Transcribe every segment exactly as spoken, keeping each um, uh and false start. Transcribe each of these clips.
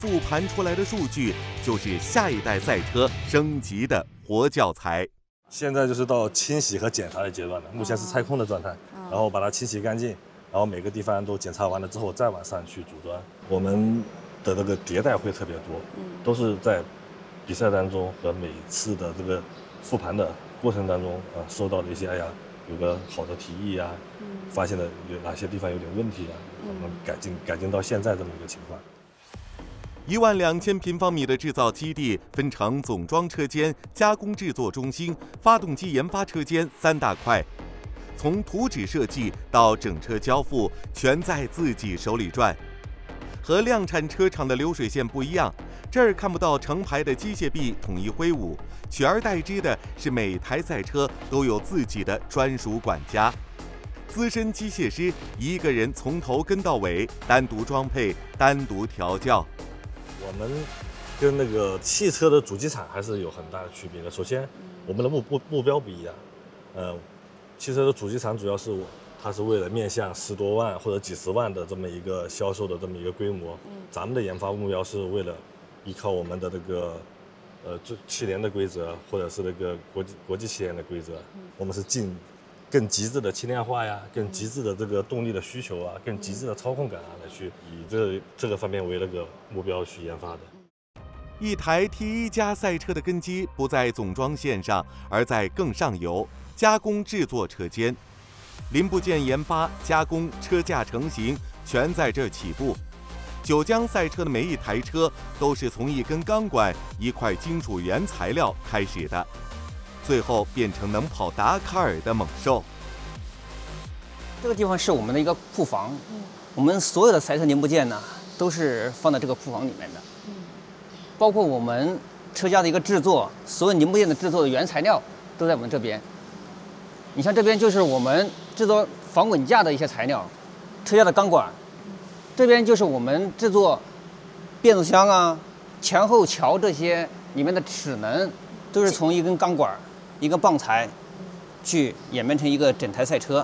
复盘出来的数据就是下一代赛车升级的活教材。 现在就是到清洗和检查的阶段了，目前是拆空的状态，然后把它清洗干净，然后每个地方都检查完了之后再往上去组装。我们的这个迭代会特别多，都是在比赛当中和每次的这个复盘的过程当中啊，收到的一些哎呀有个好的提议啊，发现了有哪些地方有点问题啊，我们改进改进到现在这么一个情况。 一万两千平方米的制造基地分成总装车间、加工制作中心、发动机研发车间三大块，从图纸设计到整车交付，全在自己手里转。和量产车厂的流水线不一样，这儿看不到成排的机械臂统一挥舞，取而代之的是每台赛车都有自己的专属管家。资深机械师一个人从头跟到尾，单独装配，单独调教。 我们跟那个汽车的主机厂还是有很大的区别的。首先，我们的目目目标不一样。呃，汽车的主机厂主要是它是为了面向十多万或者几十万的这么一个销售的这么一个规模。咱们的研发目标是为了依靠我们的这个呃汽联的规则，或者是那个国际国际汽联的规则，我们是尽更极致的轻量化呀，更极致的这个动力的需求啊，更极致的操控感啊，来去以这这个方面为那个目标去研发的。 一台 T 一 加赛车的根基不在总装线上，而在更上游加工制作车间，零部件研发、加工、车架成型，全在这起步。九江赛车的每一台车都是从一根钢管、一块金属原材料开始的。最后变成能跑达喀尔的猛兽。 这个地方是我们的一个库房，嗯、我们所有的赛车零部件呢，都是放在这个库房里面的，嗯、包括我们车架的一个制作，所有零部件的制作的原材料都在我们这边。你像这边就是我们制作防滚架的一些材料，车架的钢管，这边就是我们制作变速箱啊、前后桥这些里面的齿轮，都是从一根钢管、一个棒材去演变成一个整台赛车。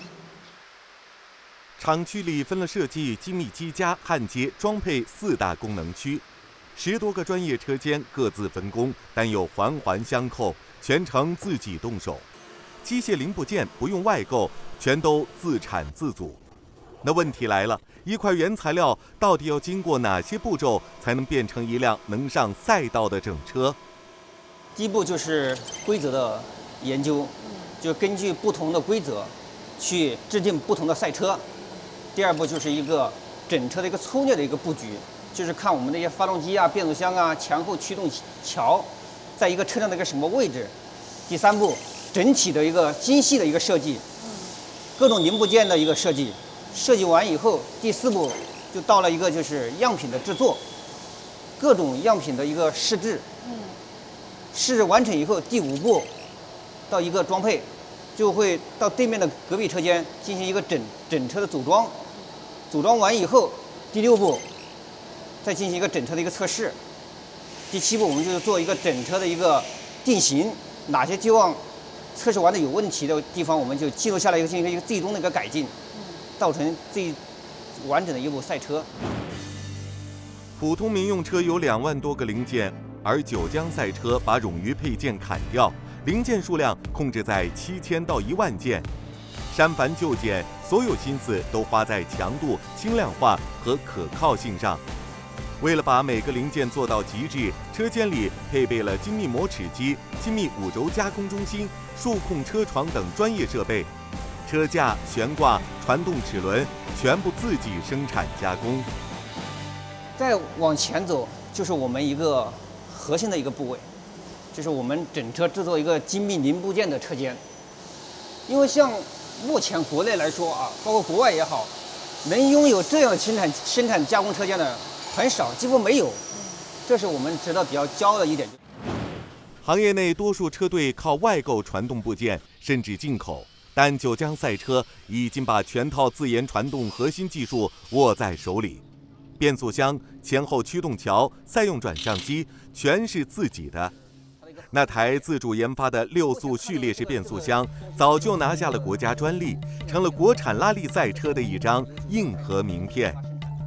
厂区里分了设计、精密机加、焊接、装配四大功能区，十多个专业车间各自分工，但又环环相扣，全程自己动手。机械零部件不用外购，全都自产自组。那问题来了，一块原材料到底要经过哪些步骤，才能变成一辆能上赛道的整车？ 第一步就是规则的研究，就根据不同的规则去制定不同的赛车。第二步就是一个整车的一个粗略的一个布局，就是看我们的一些发动机啊、变速箱啊、前后驱动桥，在一个车辆的一个什么位置。第三步，整体的一个精细的一个设计，各种零部件的一个设计。设计完以后，第四步就到了一个就是样品的制作，各种样品的一个试制。试制完成以后，第五步到一个装配，就会到对面的隔壁车间进行一个整整车的组装。组装完以后，第六步再进行一个整车的一个测试。第七步我们就是做一个整车的一个定型，哪些地方测试完的有问题的地方，我们就记录下来，一个进行一个最终的一个改进，造成最完整的一部赛车。 普通民用车有两万多个零件。而九江赛车把冗余配件砍掉，零件数量控制在七千到一万件，删繁就简，所有心思都花在强度、轻量化和可靠性上。为了把每个零件做到极致，车间里配备了精密磨齿机、精密五轴加工中心、数控车床等专业设备，车架、悬挂、传动齿轮全部自己生产加工。 再往前走，就是我们一个核心的一个部位，就是我们整车制作一个精密零部件的车间。因为像目前国内来说啊，包括国外也好，能拥有这样生产生产加工车间的很少，几乎没有，这是我们值得比较骄傲的一点。 行业内多数车队靠外购传动部件，甚至进口，但九江赛车已经把全套自研传动核心技术握在手里。变速箱、前后驱动桥、赛用转向机全是自己的。那台自主研发的六速序列式变速箱早就拿下了国家专利，成了国产拉力赛车的一张硬核名片。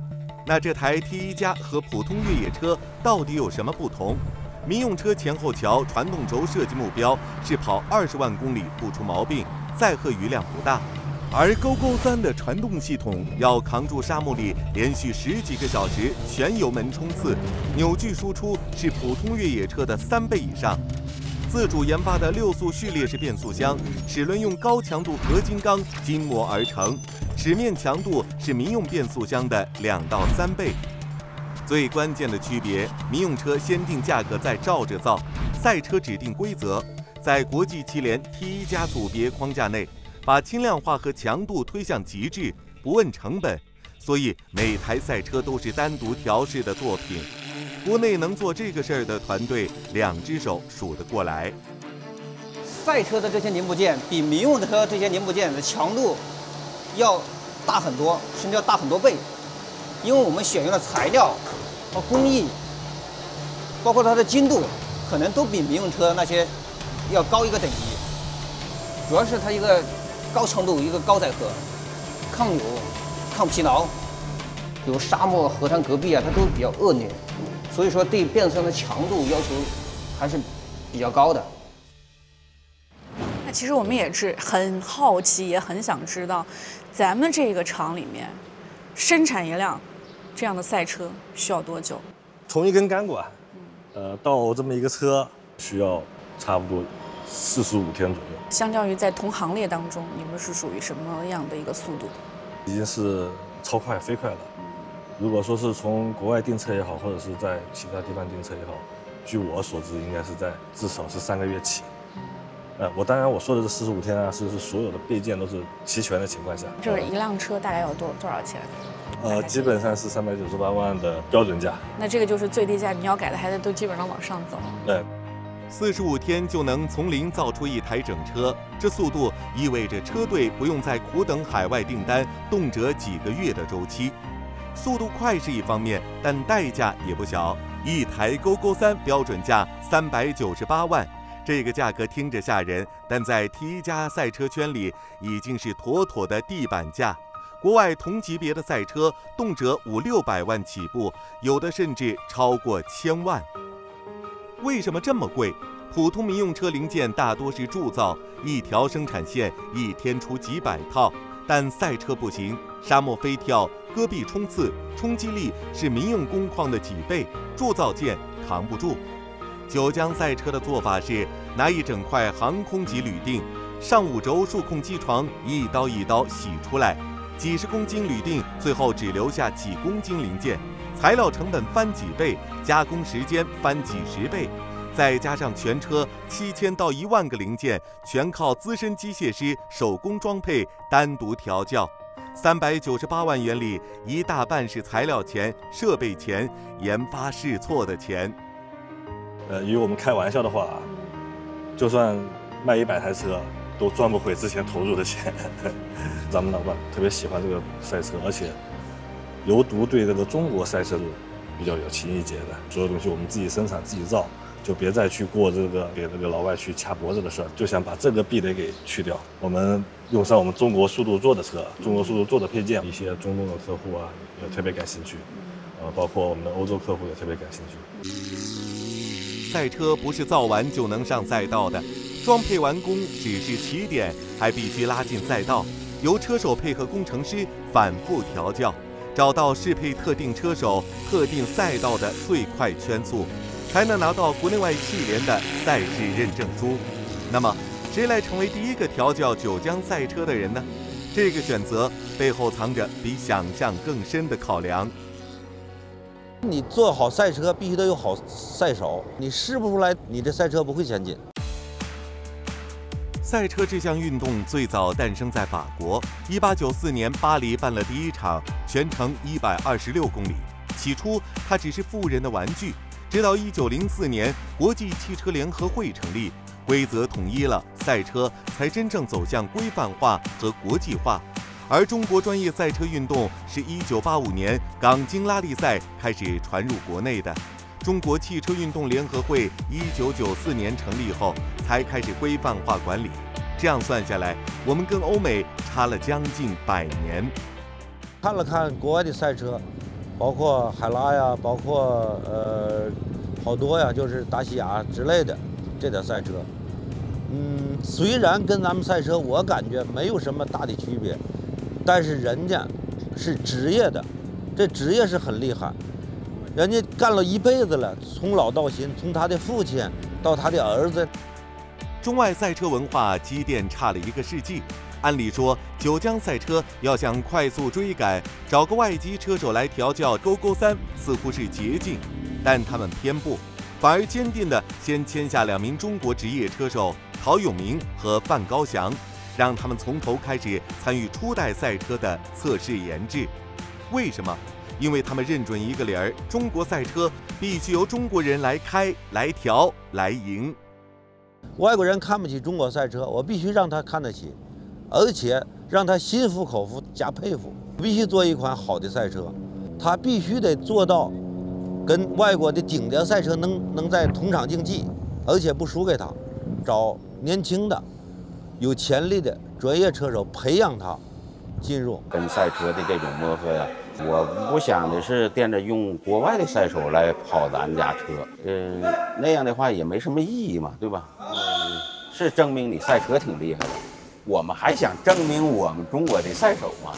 那这台 T 一加和普通越野车到底有什么不同？民用车前后桥传动轴设计目标是跑二十万公里不出毛病，载荷余量不大。而 G O G O 三的传动系统要扛住沙漠里连续十几个小时全油门冲刺，扭矩输出是普通越野车的三倍以上。自主研发的六速序列式变速箱，齿轮用高强度合金钢筋磨而成，齿面强度是民用变速箱的两到三倍。最关键的区别，民用车先定价格再照着造，赛车指定规则，在国际汽联 T 一加组别框架内，把轻量化和强度推向极致，不问成本，所以每台赛车都是单独调试的作品。国内能做这个事儿的团队，两只手数得过来。 赛车的这些零部件比民用车这些零部件的强度要大很多，甚至要大很多倍，因为我们选用的材料和工艺，包括它的精度，可能都比民用车那些要高一个等级。主要是它一个高强度，一个高载荷，抗扭、抗疲劳，比如沙漠、河滩、戈壁啊，它都比较恶劣，所以说对变速箱的强度要求还是比较高的。 那其实我们也是很好奇，也很想知道，咱们这个厂里面生产一辆这样的赛车需要多久？ 从一根钢管，呃，到这么一个车需要差不多四十五天左右。 相较于在同行列当中，你们是属于什么样的一个速度？ 已经是超快、飞快了。如果说是从国外订车也好，或者是在其他地方订车也好，据我所知，应该是在至少是三个月起。呃，我当然我说的这四十五天啊，是是所有的备件都是齐全的情况下。 就是一辆车大概有多多少钱？ 呃，基本上是三百九十八万的标准价。 那这个就是最低价，你要改的还得都基本上往上走。 对。 四十五天就能从零造出一台整车，这速度意味着车队不用再苦等海外订单，动辄几个月的周期。速度快是一方面，但代价也不小。一台 G O G O 三标准价三百九十八万，这个价格听着吓人，但在 T 一加赛车圈里已经是妥妥的地板价。国外同级别的赛车动辄五六百万起步，有的甚至超过千万。为什么这么贵？普通民用车零件大多是铸造，一条生产线一天出几百套，但赛车不行，沙漠飞跳、戈壁冲刺，冲击力是民用工况的几倍，铸造件扛不住。九江赛车的做法是拿一整块航空级铝锭，上五轴数控机床一刀一刀洗出来，几十公斤铝锭最后只留下几公斤零件，材料成本翻几倍，加工时间翻几十倍，再加上全车七千到一万个零件，全靠资深机械师手工装配，单独调教。三百九十八万元里，一大半是材料钱、设备钱、研发试错的钱。 呃，以我们开玩笑的话，就算卖一百台车，都赚不回之前投入的钱。咱们老板特别喜欢这个赛车，而且尤独对这个中国赛车比较有情意结的，所有东西我们自己生产自己造，就别再去过这个给这个老外去掐脖子的事儿，就想把这个壁垒给去掉。我们用上我们中国速度做的车，中国速度做的配件，一些中东的客户啊也特别感兴趣，呃，包括我们的欧洲客户也特别感兴趣。 赛车不是造完就能上赛道的，装配完工只是起点，还必须拉进赛道，由车手配合工程师反复调教，找到适配特定车手、特定赛道的最快圈速，才能拿到国内外汽联的赛事认证书。那么，谁来成为第一个调教九江赛车的人呢？这个选择背后藏着比想象更深的考量。 你做好赛车，必须得有好赛手，你试不出来，你的赛车不会前进。 赛车这项运动最早诞生在法国，一八九四年巴黎办了第一场，全程一百二十六公里。起初，它只是富人的玩具，直到一九零四年，国际汽车联合会成立，规则统一了，赛车才真正走向规范化和国际化。而中国专业赛车运动是一九八五年港京拉力赛开始传入国内的。中国汽车运动联合会一九九四年成立后，才开始规范化管理。这样算下来，我们跟欧美差了将近百年。 看了看国外的赛车， 包括海拉呀，包括呃好多呀，就是达西亚之类的这点赛车。嗯，虽然跟咱们赛车我感觉没有什么大的区别，但是人家是职业的，这职业是很厉害，人家干了一辈子了，从老到新，从他的父亲到他的儿子。 中外赛车文化积淀差了一个世纪。按理说，九江赛车要想快速追赶，找个外籍车手来调教勾勾三似乎是捷径，但他们偏不，反而坚定地先签下两名中国职业车手陶永明和范高翔，让他们从头开始参与初代赛车的测试研制。为什么？因为他们认准一个理儿：中国赛车必须由中国人来开、来调、来赢。 外国人看不起中国赛车，我必须让他看得起，而且让他心服口服加佩服。必须做一款好的赛车，他必须得做到跟外国的顶尖赛车能能在同场竞技，而且不输给他。找年轻的、有潜力的专业车手培养他进入。 跟赛车的这种磨合呀，我不想的是惦着用国外的赛手来跑咱家车，嗯、呃，那样的话也没什么意义嘛，对吧？嗯，是证明你赛车挺厉害的，我们还想证明我们中国的赛手嘛。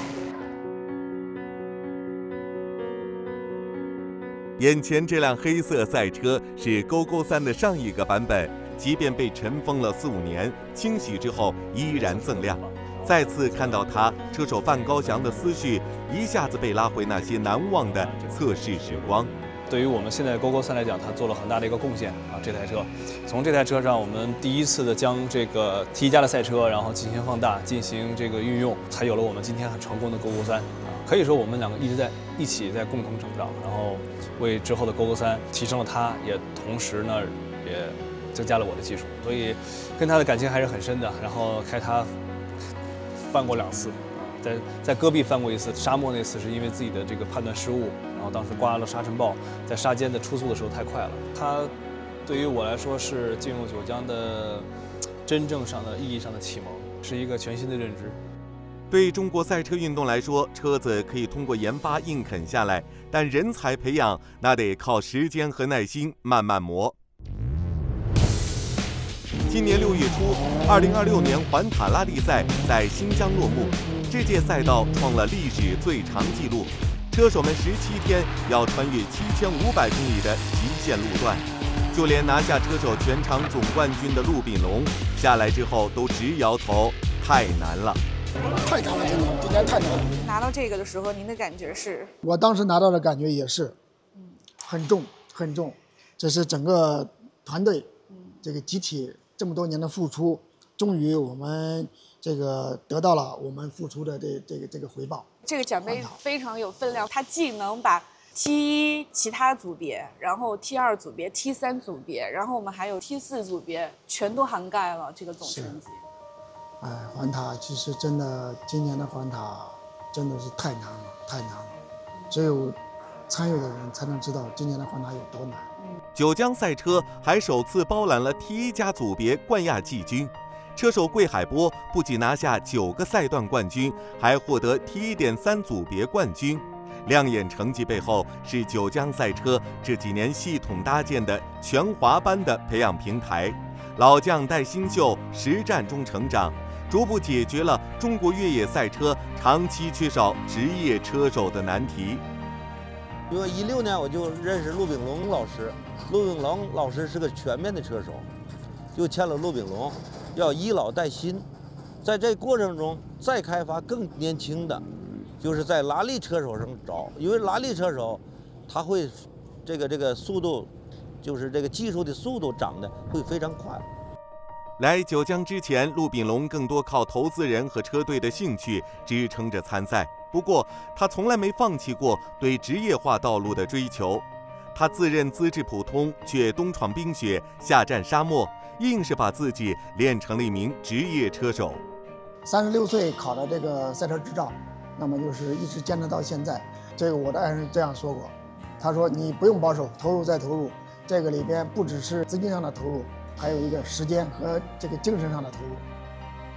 眼前这辆黑色赛车是勾勾三的上一个版本，即便被尘封了四五年，清洗之后依然锃亮。再次看到它，车手范高翔的思绪一下子被拉回那些难忘的测试时光。 对于我们现在勾勾三来讲，它做了很大的一个贡献啊！这台车，从这台车上，我们第一次的将这个 T 加的赛车，然后进行放大，进行这个运用，才有了我们今天很成功的勾勾三。可以说，我们两个一直在一起在共同成长，然后为之后的勾勾三提升了它，也同时呢也增加了我的技术，所以跟他的感情还是很深的。然后开它翻过两次，在在戈壁翻过一次，沙漠那次是因为自己的这个判断失误，然后当时刮了沙尘暴，在沙间的出速的时候太快了。它对于我来说是进入九江的真正上的意义上的启蒙，是一个全新的认知。 对中国赛车运动来说，车子可以通过研发硬啃下来，但人才培养那得靠时间和耐心慢慢磨。今年六月初，二零二六年环塔拉力赛在新疆落幕，这届赛道创了历史最长纪录，车手们十七天要穿越七千五百公里的极限路段，就连拿下车手全场总冠军的陆炳龙下来之后都直摇头，太难了。 太难了，今年今年太难了。 拿到这个的时候，您的感觉是？ 我当时拿到的感觉也是，嗯，很重很重，这是整个团队，这个集体这么多年的付出，终于我们这个得到了我们付出的这这个这个回报。 这个奖杯非常有分量，它既能把 T 一其他组别，然后 T 二组别、T 三组别，然后我们还有 T 四组别，全都涵盖了这个总成绩。 哎，环塔其实真的，今年的环塔真的是太难了，太难了。只有参与的人才能知道今年的环塔有多难。 九江赛车还首次包揽了 T 一 加组别冠亚季军，车手桂海波不仅拿下九个赛段冠军，还获得 T 一点三 组别冠军。亮眼成绩背后是九江赛车这几年系统搭建的全华班的培养平台，老将带新秀，实战中成长，逐步解决了中国越野赛车长期缺少职业车手的难题。 因为一六年我就认识陆炳龙老师，陆炳龙老师是个全面的车手，就签了陆炳龙，要以老带新，在这过程中再开发更年轻的，就是在拉力车手上找，因为拉力车手他会这个这个速度，就是这个技术的速度长得会非常快。 来九江之前，陆炳龙更多靠投资人和车队的兴趣支撑着参赛。不过，他从来没放弃过对职业化道路的追求。他自认资质普通，却东闯冰雪，下战沙漠，硬是把自己练成了一名职业车手。 三十六岁考的这个赛车执照，那么就是一直坚持到现在。这个我的爱人这样说过，他说：“你不用保守，投入再投入，这个里边不只是资金上的投入。”还有一个时间和这个精神上的投入。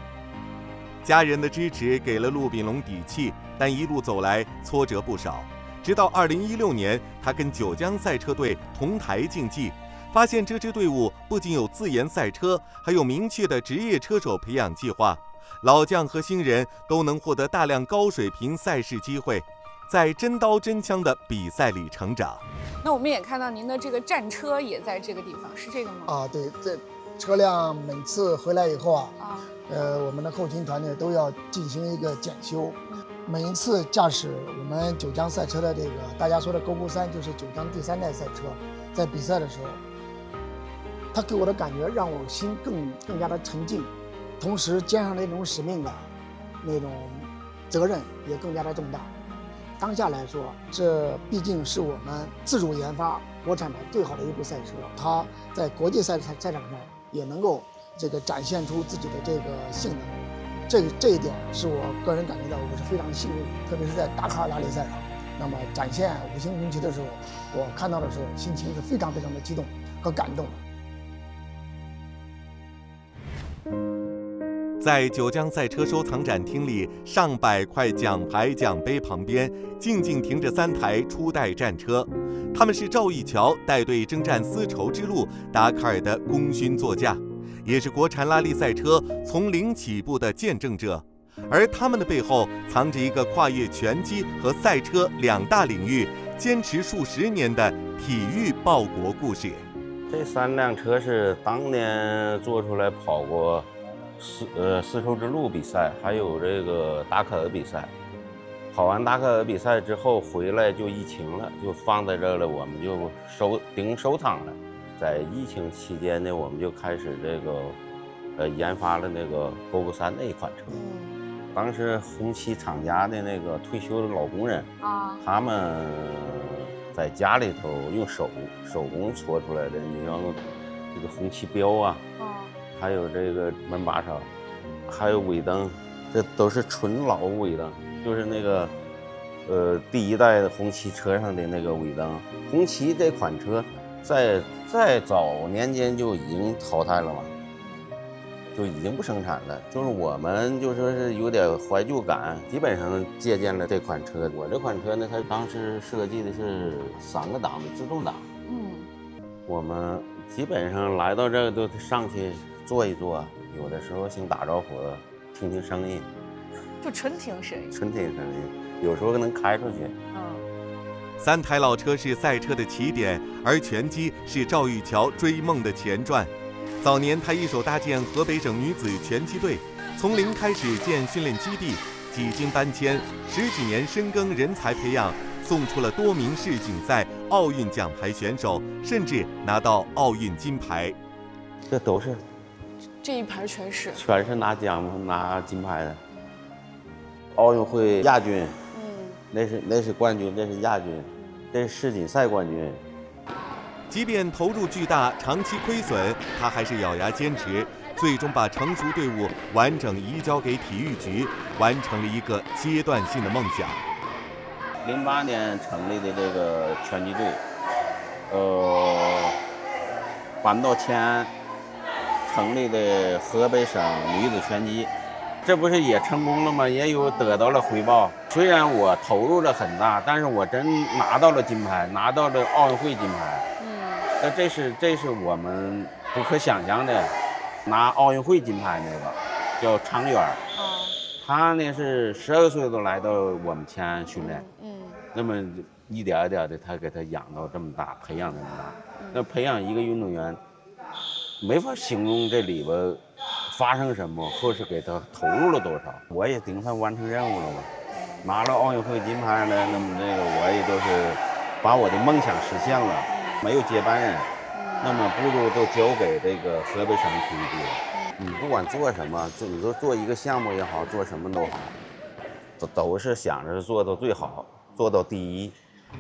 家人的支持给了陆炳龙底气，但一路走来挫折不少。 直到二零一六年，他跟九江赛车队同台竞技，发现这支队伍不仅有自研赛车，还有明确的职业车手培养计划，老将和新人都能获得大量高水平赛事机会，在真刀真枪的比赛里成长。 那我们也看到您的这个战车也在这个地方，是这个吗？ 啊，对，这车辆每次回来以后啊， 啊， 呃，我们的后勤团队都要进行一个检修。每一次驾驶我们九江赛车的这个大家说的 G O G O 三，就是九江第三代赛车，在比赛的时候，它给我的感觉让我心更更加的沉静，同时肩上的那种使命感、那种责任也更加的重大。当下来说，这毕竟是我们自主研发国产的最好的一部赛车，它在国际赛赛赛场上也能够这个展现出自己的这个性能。这个这一点是我个人感觉到我是非常幸运，特别是在达喀尔拉力赛上，那么展现五星红旗的时候，我看到的时候心情是非常非常的激动和感动。 在九江赛车收藏展厅里，上百块奖牌奖杯旁边静静停着三台初代战车，他们是赵玉桥带队征战丝绸之路达喀尔的功勋座驾，也是国产拉力赛车从零起步的见证者。而他们的背后藏着一个跨越拳击和赛车两大领域，坚持数十年的体育报国故事。 这三辆车是当年做出来跑过丝呃丝绸之路比赛，还有这个达喀尔比赛。跑完达喀尔比赛之后回来就疫情了，就放在这儿了，我们就收顶收藏了。在疫情期间呢，我们就开始这个呃研发了那个 G O G O 三那一款车。当时红旗厂家的那个退休的老工人啊，他们在家里头用手手工搓出来的，你像这个红旗标啊，还有这个门把手，还有尾灯，这都是纯老尾灯，就是那个呃第一代的红旗车上的那个尾灯。红旗这款车在在早年间就已经淘汰了嘛，就已经不生产了。就是我们就说是有点怀旧感，基本上借鉴了这款车。我这款车呢，它当时设计的是三个档的自动挡。嗯，我们基本上来到这儿都上去坐一坐，有的时候想打招呼，听听声音， 就纯听声音， 纯听声音，有时候能开出去。 嗯。 三台老车是赛车的起点，而拳击是赵玉桥追梦的前传。早年他一手搭建河北省女子拳击队，从零开始建训练基地，几经搬迁，十几年深耕人才培养，送出了多名世锦赛、奥运奖牌选手，甚至拿到奥运金牌。 这都是， 这一盘全是， 全是拿奖拿金牌的。奥运会亚军，嗯，那是那是冠军，那是亚军，这是世锦赛冠军。 即便投入巨大，长期亏损，他还是咬牙坚持，最终把成熟队伍完整移交给体育局，完成了一个阶段性的梦想。 零八年成立的这个拳击队，呃，搬到迁安成立的河北省女子拳击，这不是也成功了吗？也有得到了回报。虽然我投入了很大，但是我真拿到了金牌，拿到了奥运会金牌。那这是这是我们不可想象的，拿奥运会金牌那个叫常远，他呢是十二岁都来到我们迁安训练，嗯，那么一点一点的他给他养到这么大，培养这么大，那培养一个运动员，没法形容这里边发生什么，或是给他投入了多少。我也顶算完成任务了嘛，拿了奥运会金牌了，那么这个我也都是把我的梦想实现了。没有接班人，那么不如都交给这个河北省体育局了。你不管做什么，做你说做一个项目也好，做什么都好，都都是想着做到最好，做到第一。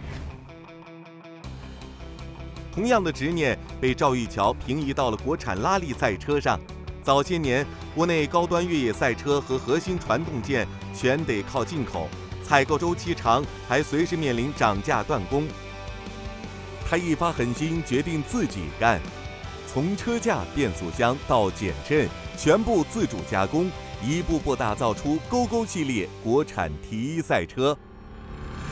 同样的执念被赵玉桥平移到了国产拉力赛车上。早些年，国内高端越野赛车和核心传动件全得靠进口，采购周期长，还随时面临涨价断供。他一发狠心，决定自己干，从车架、变速箱到减震，全部自主加工，一步步打造出 G O G O 系列国产 T 一赛车。